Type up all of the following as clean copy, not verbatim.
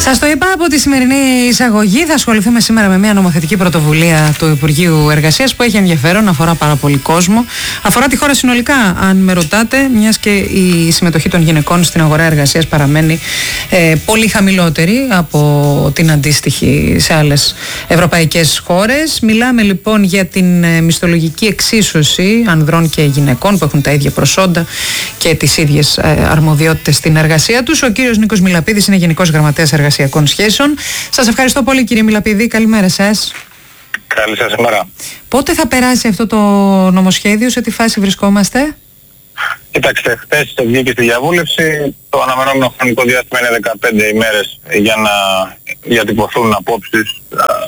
Σας το είπα από τη σημερινή εισαγωγή. Θα ασχοληθούμε σήμερα με μια νομοθετική πρωτοβουλία του Υπουργείου Εργασίας που έχει ενδιαφέρον, αφορά πάρα πολύ κόσμο. Αφορά τη χώρα συνολικά, αν με ρωτάτε, μιας και η συμμετοχή των γυναικών στην αγορά εργασίας παραμένει πολύ χαμηλότερη από την αντίστοιχη σε άλλες ευρωπαϊκές χώρες. Μιλάμε λοιπόν για την μισθολογική εξίσωση ανδρών και γυναικών που έχουν τα ίδια προσόντα και τις ίδιες αρμοδιότητες στην εργασία τους. Ο κύριος Νίκος Μιλαπίδης είναι Γενικός Γραμματέας Εργασιακών Σχέσεων. Σας ευχαριστώ πολύ, κύριε Μιλαπίδη. Καλημέρα σας. Καλή σας ημέρα. Πότε θα περάσει αυτό το νομοσχέδιο, σε τι φάση βρισκόμαστε? Κοιτάξτε, χθες βγήκε στη διαβούλευση. Το αναμενόμενο χρονικό διάστημα είναι 15 ημέρες για να διατυπωθούν απόψεις,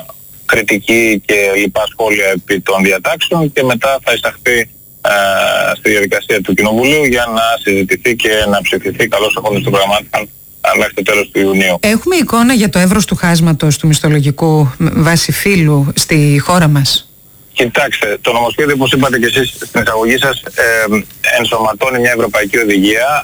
κριτική και λοιπά σχόλια επί των διατάξεων και μετά θα εισαχθεί στη διαδικασία του Κοινοβουλίου για να συζητηθεί και να ψηφιθεί καλώς εχόντως των πραγμάτων μέχρι το τέλος του Ιουνίου. Έχουμε εικόνα για το εύρος του χάσματος του μισθολογικού βάση φύλου στη χώρα μας? Κοιτάξτε, το νομοσχέδιο, όπως είπατε και εσείς στην εισαγωγή σας, ενσωματώνει μια ευρωπαϊκή οδηγία.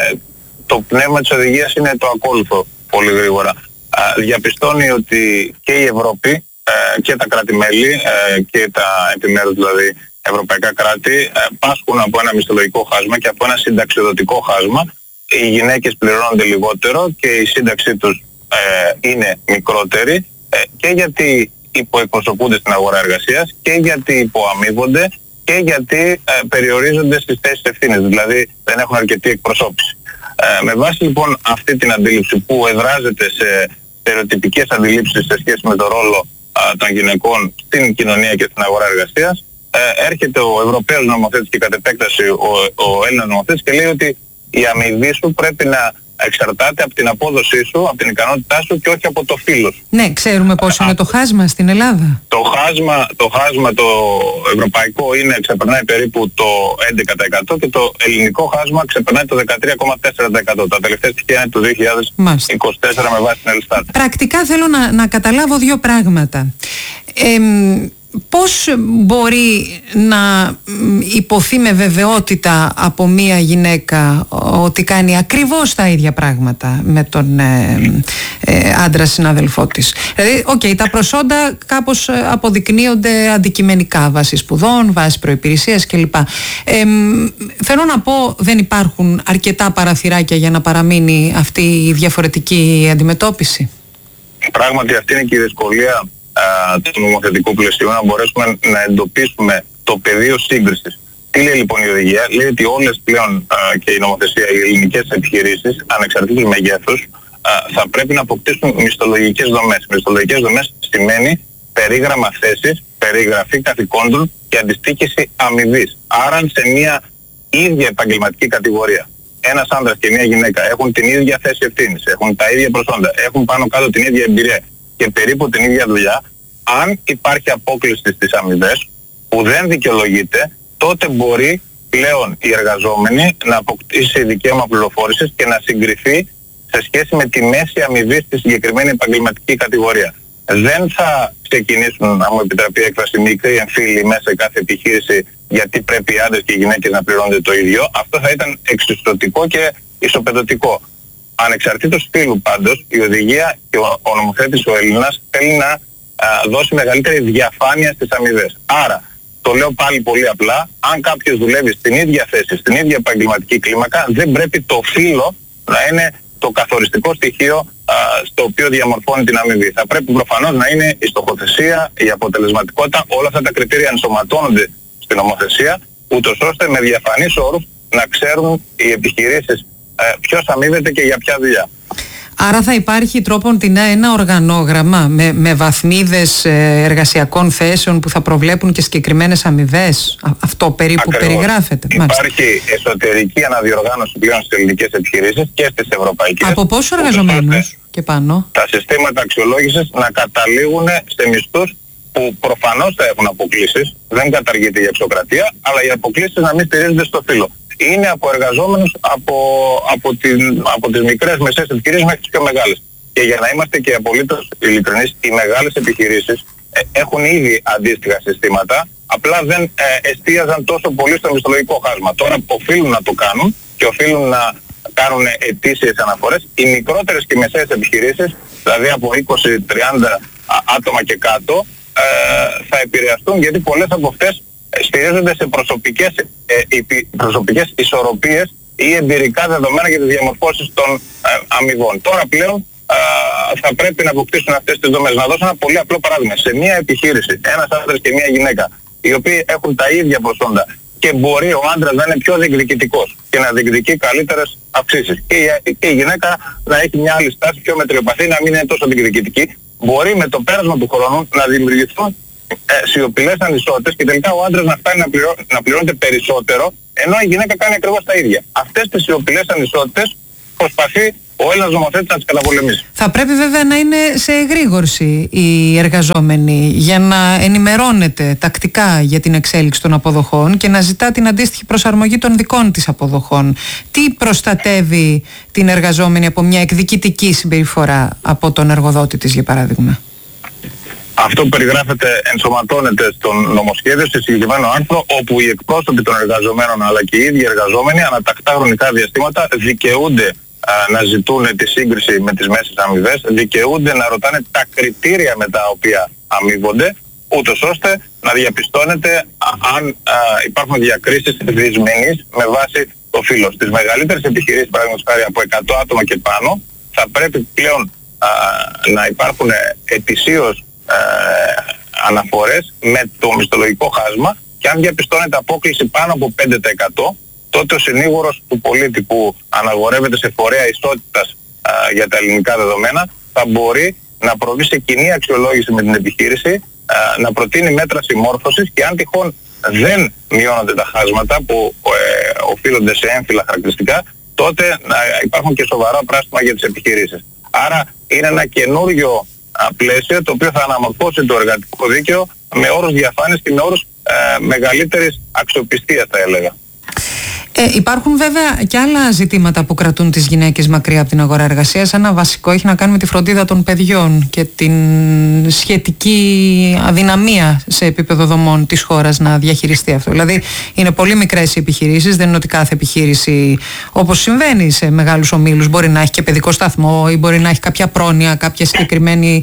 Το πνεύμα της οδηγίας είναι το ακόλουθο πολύ γρήγορα. Διαπιστώνει ότι και η Ευρώπη και τα κράτη-μέλη και τα επιμέρους δηλαδή ευρωπαϊκά κράτη πάσχουν από ένα μισθολογικό χάσμα και από ένα συνταξιοδοτικό χάσμα. Οι γυναίκες πληρώνονται λιγότερο και η σύνταξή τους είναι μικρότερη και γιατί υποεκπροσωπούνται στην αγορά εργασίας και γιατί υποαμείβονται και γιατί περιορίζονται στις θέσεις ευθύνες, δηλαδή δεν έχουν αρκετή εκπροσώπηση. Με βάση λοιπόν αυτή την αντίληψη που εδράζεται σε στερεοτυπικές αντιλήψεις σε σχέση με το ρόλο των γυναικών στην κοινωνία και στην αγορά εργασίας, έρχεται ο Ευρωπαίος νομοθέτης και κατ' επέκταση ο Έλληνας νομοθέτης και λέει ότι η αμοιβή σου πρέπει να εξαρτάται από την απόδοσή σου, από την ικανότητά σου και όχι από το φύλο σου. Ναι, ξέρουμε πόσο είναι το χάσμα στην Ελλάδα. Το χάσμα το ευρωπαϊκό ξεπερνάει περίπου το 11% και το ελληνικό χάσμα ξεπερνάει το 13,4%. Τα τελευταία στοιχεία είναι του 2024 με βάση την Ελστάτ. Πρακτικά θέλω να καταλάβω δύο πράγματα. Πώς μπορεί να υποθεί με βεβαιότητα από μία γυναίκα ότι κάνει ακριβώς τα ίδια πράγματα με τον άντρα συνάδελφό της? Δηλαδή, τα προσόντα κάπως αποδεικνύονται αντικειμενικά, βάσει σπουδών, βάσει προϋπηρεσίας κλπ. Θέλω να πω, δεν υπάρχουν αρκετά παραθυράκια για να παραμείνει αυτή η διαφορετική αντιμετώπιση? Πράγματι αυτή είναι και η δυσκολία του νομοθετικού πλαισίου, να μπορέσουμε να εντοπίσουμε το πεδίο σύγκρισης. Τι λέει λοιπόν η οδηγία? Λέει ότι όλες πλέον και η νομοθεσία, οι ελληνικές επιχειρήσεις, ανεξαρτήτως μεγέθους, θα πρέπει να αποκτήσουν μισθολογικές δομές. Μισθολογικές δομές σημαίνει περίγραμμα θέσης, περιγραφή καθηκόντων και αντιστοίχηση αμοιβής. Άρα σε μια ίδια επαγγελματική κατηγορία, ένας άντρας και μια γυναίκα έχουν την ίδια θέση ευθύνης, έχουν τα ίδια προσόντα, έχουν πάνω κάτω την ίδια εμπειρία και περίπου την ίδια δουλειά, αν υπάρχει απόκληση στις αμοιβές που δεν δικαιολογείται, τότε μπορεί πλέον η εργαζόμενη να αποκτήσει δικαίωμα πληροφόρησης και να συγκριθεί σε σχέση με τη μέση αμοιβή στη συγκεκριμένη επαγγελματική κατηγορία. Δεν θα ξεκινήσουν, αν μου επιτραπεί η έκφραση, μικροί εμφύλοι μέσα σε κάθε επιχείρηση γιατί πρέπει οι άντρες και οι γυναίκες να πληρώνονται το ίδιο. Αυτό θα ήταν εξισωτικό και ισοπεδωτικό. Ανεξαρτήτως φύλου πάντως, η οδηγία και ο νομοθέτης ο Έλληνας θέλει να δώσει μεγαλύτερη διαφάνεια στις αμοιβές. Άρα, το λέω πάλι πολύ απλά, αν κάποιος δουλεύει στην ίδια θέση, στην ίδια επαγγελματική κλίμακα, δεν πρέπει το φύλο να είναι το καθοριστικό στοιχείο στο οποίο διαμορφώνει την αμοιβή. Θα πρέπει προφανώς να είναι η στοχοθεσία, η αποτελεσματικότητα, όλα αυτά τα κριτήρια ενσωματώνονται στην νομοθεσία, ούτως ώστε με διαφανείς όρους να ξέρουν οι επιχειρήσεις ποιος αμείβεται και για ποια δουλειά. Άρα θα υπάρχει τρόπον την ένα οργανόγραμμα με βαθμίδες εργασιακών θέσεων που θα προβλέπουν και συγκεκριμένες αμοιβές? Αυτό περίπου ακριβώς περιγράφεται? Υπάρχει εσωτερική αναδιοργάνωση πλέον στις ελληνικές επιχειρήσεις και στις ευρωπαϊκές. Από πόσους εργαζομένους και πάνω? Τα συστήματα αξιολόγησης να καταλήγουν σε μισθούς που προφανώς θα έχουν αποκλήσεις, δεν καταργείται η εξωκρατία, αλλά οι αποκλήσεις να μην στηρίζονται στο φύλο. Είναι από εργαζόμενους από τις μικρές μεσαίες επιχειρήσεις μέχρι τις πιο μεγάλες. Και για να είμαστε και απολύτως ειλικρινείς, οι μεγάλες επιχειρήσεις έχουν ήδη αντίστοιχα συστήματα, απλά δεν εστίαζαν τόσο πολύ στο μισθολογικό χάσμα. Τώρα οφείλουν να το κάνουν και οφείλουν να κάνουν ετήσιες αναφορές. Οι μικρότερες και μεσαίες επιχειρήσεις δηλαδή από 20-30 άτομα και κάτω, θα επηρεαστούν, γιατί πολλές από αυτές στηρίζονται σε προσωπικές ισορροπίες ή εμπειρικά δεδομένα για τις διαμορφώσεις των αμοιβών. Τώρα πλέον θα πρέπει να αποκτήσουν αυτές τις δομές. Να δώσω ένα πολύ απλό παράδειγμα. Σε μια επιχείρηση, ένας άντρας και μια γυναίκα, οι οποίοι έχουν τα ίδια προσόντα και μπορεί ο άντρας να είναι πιο διεκδικητικός και να διεκδικεί καλύτερες αυξήσεις και η γυναίκα να έχει μια άλλη στάση, πιο μετριοπαθή, να μην είναι τόσο διεκδικητική, μπορεί με το πέρασμα του χρόνου να δημιουργηθούν σιωπηλές ανισότητες και τελικά ο άντρας να φτάνει να πληρώνεται περισσότερο, ενώ η γυναίκα κάνει ακριβώς τα ίδια. Αυτές τις σιωπηλές ανισότητες προσπαθεί ο Έλληνας νομοθέτης να τις καταπολεμήσει. Θα πρέπει βέβαια να είναι σε εγρήγορση οι εργαζόμενοι για να ενημερώνεται τακτικά για την εξέλιξη των αποδοχών και να ζητά την αντίστοιχη προσαρμογή των δικών της αποδοχών. Τι προστατεύει την εργαζόμενη από μια εκδικητική συμπεριφορά από τον εργοδότη της, για παράδειγμα? Αυτό που περιγράφεται ενσωματώνεται στον νομοσχέδιο, σε συγκεκριμένο άρθρο, όπου οι εκπρόσωποι των εργαζομένων αλλά και οι ίδιοι εργαζόμενοι ανά τακτά χρονικά διαστήματα δικαιούνται να ζητούν τη σύγκριση με τις μέσες αμοιβές, δικαιούνται να ρωτάνε τα κριτήρια με τα οποία αμοιβόνται, ούτως ώστε να διαπιστώνεται αν υπάρχουν διακρίσεις δυσμενείς με βάση το φύλο. Στις μεγαλύτερες επιχειρήσεις, παραδείγματος χάρη από 100 άτομα και πάνω, θα πρέπει πλέον να υπάρχουν ετησίως αναφορές με το μισθολογικό χάσμα, και αν διαπιστώνεται απόκληση πάνω από 5%, τότε ο συνήγορος του πολίτη που αναγορεύεται σε φορέα ισότητας για τα ελληνικά δεδομένα θα μπορεί να προβεί σε κοινή αξιολόγηση με την επιχείρηση, να προτείνει μέτρα συμμόρφωσης, και αν τυχόν δεν μειώνονται τα χάσματα που οφείλονται σε έμφυλα χαρακτηριστικά, τότε να υπάρχουν και σοβαρά πράσινα για τις επιχειρήσεις. Άρα είναι ένα καινούριο πλαίσιο το οποίο θα αναμορφώσει το εργατικό δίκαιο με όρους διαφάνειας και με όρους μεγαλύτερης αξιοπιστίας, θα έλεγα. Υπάρχουν βέβαια και άλλα ζητήματα που κρατούν τις γυναίκες μακριά από την αγορά εργασίας. Ένα βασικό έχει να κάνει με τη φροντίδα των παιδιών και την σχετική αδυναμία σε επίπεδο δομών της χώρας να διαχειριστεί αυτό. Δηλαδή είναι πολύ μικρές οι επιχειρήσεις, δεν είναι ότι κάθε επιχείρηση, όπως συμβαίνει σε μεγάλους ομίλους, μπορεί να έχει και παιδικό σταθμό ή μπορεί να έχει κάποια πρόνοια, κάποια συγκεκριμένη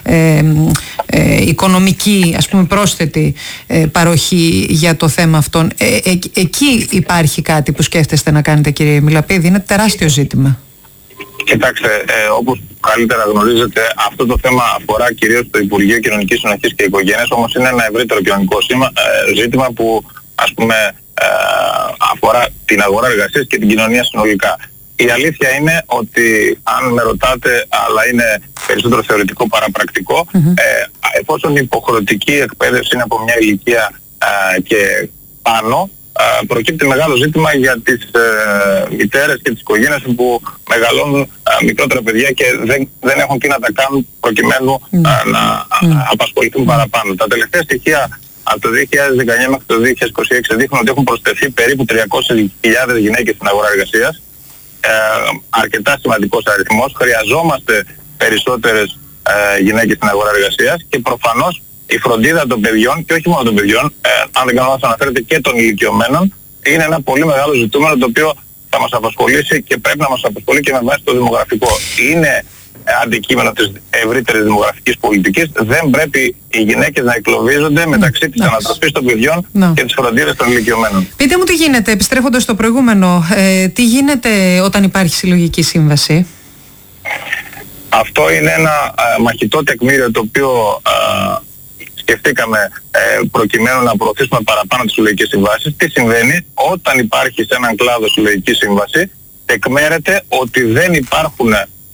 οικονομική, ας πούμε, πρόσθετη παροχή για το θέμα αυτόν. Εκεί υπάρχει κάτι που σκέφτεστε να κάνετε, κύριε Μιλαπίδη? Είναι τεράστιο ζήτημα. Κοιτάξτε, όπως καλύτερα γνωρίζετε, αυτό το θέμα αφορά κυρίως το Υπουργείο Κοινωνικής Συνοχής και Οικογένειας, όμως είναι ένα ευρύτερο κοινωνικό ζήτημα που, ας πούμε, αφορά την αγορά εργασίας και την κοινωνία συνολικά. Η αλήθεια είναι ότι, αν με ρωτάτε, αλλά είναι περισσότερο θεωρητικό παρά πρακτικό, εφόσον η υποχρεωτική εκπαίδευση είναι από μια ηλικία και πάνω, προκύπτει μεγάλο ζήτημα για τις μητέρες και τις οικογένειες που μεγαλώνουν μικρότερα παιδιά και δεν έχουν τι να τα κάνουν προκειμένου να απασχοληθούν παραπάνω. Τα τελευταία στοιχεία από το 2019 μέχρι το 2026 δείχνουν ότι έχουν προσθεθεί περίπου 300.000 γυναίκες στην αγορά εργασίας. Αρκετά σημαντικός αριθμός. Χρειαζόμαστε περισσότερες γυναίκες στην αγορά εργασίας, και προφανώς η φροντίδα των παιδιών, και όχι μόνο των παιδιών, αν δεν κάνω λάθος αναφέρεται και των ηλικιωμένων, είναι ένα πολύ μεγάλο ζητούμενο το οποίο θα μας απασχολήσει και πρέπει να μας απασχολεί και με βάση το δημογραφικό. Είναι αντικείμενο της ευρύτερης δημογραφικής πολιτικής. Δεν πρέπει οι γυναίκες να εκλοβίζονται μεταξύ της ανατροφής των παιδιών και της φροντίδας των ηλικιωμένων. Πείτε μου τι γίνεται, επιστρέφοντας στο προηγούμενο, τι γίνεται όταν υπάρχει συλλογική σύμβαση? Αυτό είναι ένα μαχητό τεκμήριο το οποίο σκεφτήκαμε προκειμένου να προωθήσουμε παραπάνω τις συλλογικές συμβάσεις. Τι συμβαίνει όταν υπάρχει σε έναν κλάδο συλλογική σύμβαση? Τεκμέρεται ότι δεν υπάρχουν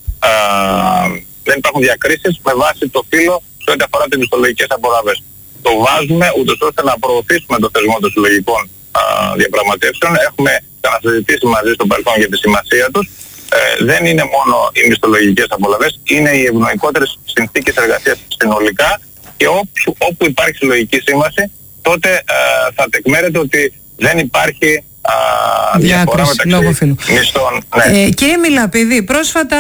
διακρίσεις με βάση το φύλο σε ό,τι αφορά τις μισθολογικές απολαβές. Το βάζουμε ούτως ώστε να προωθήσουμε το θεσμό των συλλογικών διαπραγματεύσεων. Έχουμε ξανασυζητήσει μαζί στο παρελθόν για τη σημασία τους. Δεν είναι μόνο οι μισθολογικές απολαβές, είναι οι ευνοϊκότερες συνθήκες εργασίας συνολικά, και όπου υπάρχει συλλογική σύμβαση, τότε θα τεκμέρεται ότι δεν υπάρχει διαφορά μεταξύ μισθών. Ναι. Κύριε Μιλαπίδη, πρόσφατα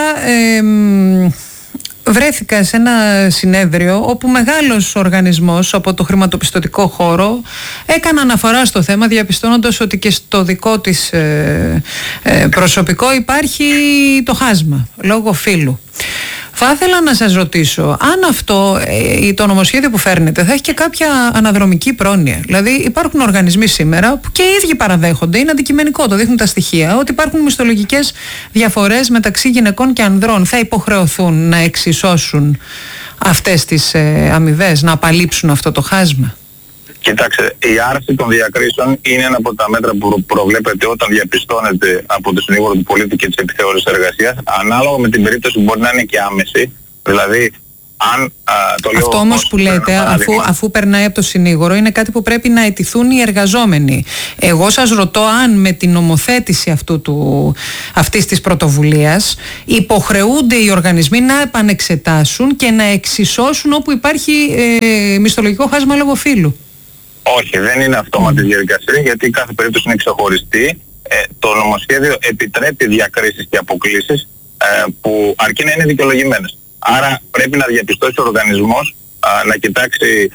βρέθηκα σε ένα συνέδριο όπου μεγάλος οργανισμός από το χρηματοπιστωτικό χώρο έκανε αναφορά στο θέμα, διαπιστώνοντας ότι και στο δικό της προσωπικό υπάρχει το χάσμα λόγω φύλου. Θα ήθελα να σας ρωτήσω αν αυτό το νομοσχέδιο που φέρνετε θα έχει και κάποια αναδρομική πρόνοια. Δηλαδή υπάρχουν οργανισμοί σήμερα που και οι ίδιοι παραδέχονται, είναι αντικειμενικό, το δείχνουν τα στοιχεία, ότι υπάρχουν μισθολογικές διαφορές μεταξύ γυναικών και ανδρών. Θα υποχρεωθούν να εξισώσουν αυτές τις αμοιβές, να απαλείψουν αυτό το χάσμα? Κοιτάξτε, η άρση των διακρίσεων είναι ένα από τα μέτρα που προβλέπεται όταν διαπιστώνεται από το συνήγορο του πολίτη και τις επιθεώρησεις εργασίας. Ανάλογα με την περίπτωση μπορεί να είναι και άμεση. Δηλαδή, αν το λέω. Αυτό όμως που λέτε, αφού περνάει από το συνήγορο, είναι κάτι που πρέπει να αιτηθούν οι εργαζόμενοι. Εγώ σας ρωτώ αν με την νομοθέτηση αυτής της πρωτοβουλίας υποχρεούνται οι οργανισμοί να επανεξετάσουν και να εξισώσουν όπου υπάρχει μισθολογικό χάσμα λόγω φύλου. Όχι, δεν είναι αυτόματη διαδικασία, γιατί κάθε περίπτωση είναι ξεχωριστή. Το νομοσχέδιο επιτρέπει διακρίσεις και αποκλίσεις που αρκεί να είναι δικαιολογημένες. Άρα πρέπει να διαπιστώσει ο οργανισμός να κοιτάξει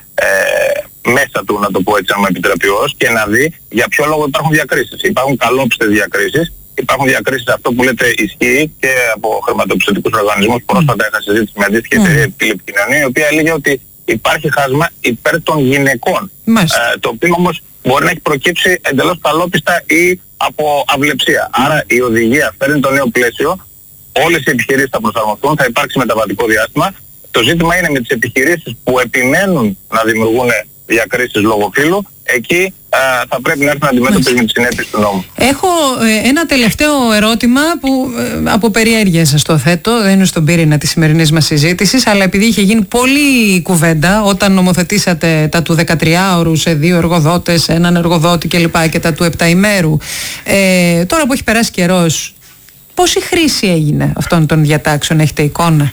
μέσα του, να το πω έτσι, αν μου επιτρέπει ο όρος, και να δει για ποιο λόγο υπάρχουν διακρίσεις. Υπάρχουν καλόπιστες διακρίσεις, υπάρχουν διακρίσεις, αυτό που λέτε ισχύει και από χρηματοπιστωτικούς οργανισμούς. Πρόσφατα είχα συζήτηση με αντίστοιχη εταιρεία τηλεπικοινωνία, η οποία έλεγε ότι υπάρχει χάσμα υπέρ των γυναικών, το οποίο όμως μπορεί να έχει προκύψει εντελώς καλόπιστα ή από αυλεψία. Άρα η οδηγία φέρνει το νέο πλαίσιο, όλες οι επιχειρήσεις θα προσαρμοστούν, θα υπάρξει μεταβατικό διάστημα. Το ζήτημα είναι με τις επιχειρήσεις που επιμένουν να δημιουργούν διακρίσεις λόγω φύλου, εκεί θα πρέπει να έρθουν να αντιμετωπίσουν τις συνέπειες του νόμου. Έχω ένα τελευταίο ερώτημα που από περιέργεια σας το θέτω, δεν είναι στον πυρήνα της σημερινής μας συζήτησης, αλλά επειδή είχε γίνει πολλή κουβέντα όταν νομοθετήσατε τα του 13ωρου σε 2 εργοδότες, έναν εργοδότη κλπ. Και τα του 7ημέρου. Τώρα που έχει περάσει καιρός, πόση χρήση έγινε αυτών των διατάξεων, έχετε εικόνα?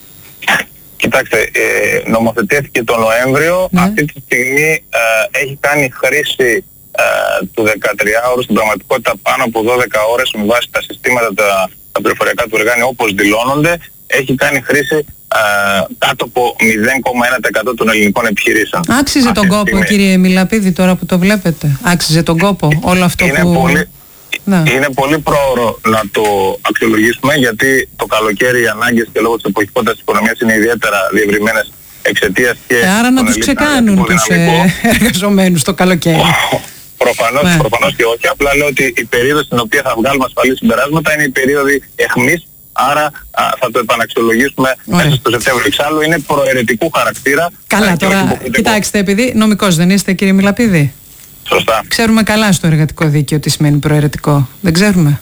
Κοιτάξτε, νομοθετήθηκε το Νοέμβριο, αυτή τη στιγμή έχει κάνει χρήση του 13ωρου στην πραγματικότητα πάνω από 12 ώρες με βάση τα συστήματα τα πληροφοριακά του εργάνη όπως δηλώνονται. Έχει κάνει χρήση κάτω από 0,1% των ελληνικών επιχειρήσεων. Άξιζε τον κόπο, κύριε Μιλαπίδη, τώρα που το βλέπετε? Άξιζε τον κόπο όλο αυτό Είναι πολύ πρόωρο να το αξιολογήσουμε, γιατί το καλοκαίρι οι ανάγκες και λόγω της εποχικότητας της οικονομίας είναι ιδιαίτερα διευρυμένες εξαιτίας και... Άρα να τους ξεκάνουν τους εργαζομένους το καλοκαίρι. Προφανώς και όχι. Απλά λέω ότι η περίοδος στην οποία θα βγάλουμε ασφαλή συμπεράσματα είναι η περίοδη αιχμής. Άρα θα το επαναξιολογήσουμε μέσα στο Σεπτέμβριο. Εξάλλου είναι προαιρετικού χαρακτήρα. Καλά, τώρα κοιτάξτε, επειδή νομικός δεν είστε, κύριε Μιλαπίδη? Σωστά. Ξέρουμε καλά στο εργατικό δίκαιο τι σημαίνει προαιρετικό. Δεν ξέρουμε?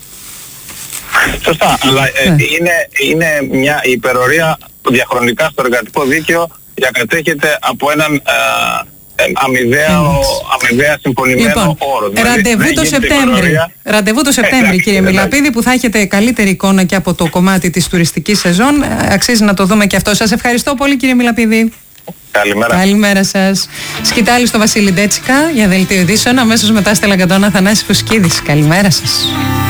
Σωστά, αλλά είναι μια υπερορία διαχρονικά στο εργατικό δίκαιο διακατέχεται από έναν αμοιβαία συμφωνημένο όρο. Δηλαδή, ραντεβού το Σεπτέμβρη, κύριε Μιλαπίδη, που θα έχετε καλύτερη εικόνα και από το κομμάτι της τουριστικής σεζόν. Αξίζει να το δούμε και αυτό. Σας ευχαριστώ πολύ, κύριε Μιλαπίδη. Καλημέρα. Καλημέρα σας. Σκητάλη στο Βασίλη Ντέτσικα για δελτίο ειδήσεων. Αμέσως μετά Στέλλα Καντώνα, Θανάσης Φουσκίδης. Καλημέρα σας.